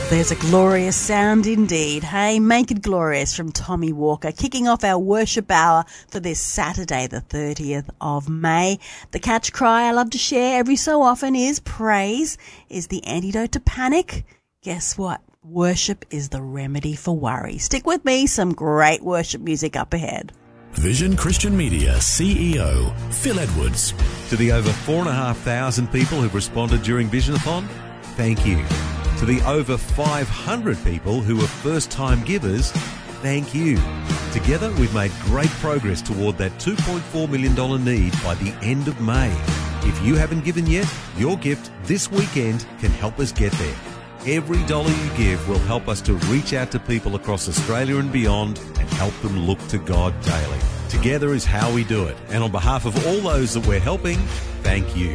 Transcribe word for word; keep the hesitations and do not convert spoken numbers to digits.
There's a glorious sound indeed. Hey, Make It Glorious from Tommy Walker, kicking off our worship hour for this Saturday, the thirtieth of May. The catch cry I love to share every so often is praise is the antidote to panic. Guess what? Worship is the remedy for worry. Stick with me, some great worship music up ahead. Vision Christian Media C E O Phil Edwards. To the over four and a half thousand people who've responded during Visionathon, thank you. To the over five hundred people who were first-time givers, thank you. Together, we've made great progress toward that two point four million dollars need by the end of May. If you haven't given yet, your gift this weekend can help us get there. Every dollar you give will help us to reach out to people across Australia and beyond and help them look to God daily. Together is how we do it. And on behalf of all those that we're helping, thank you.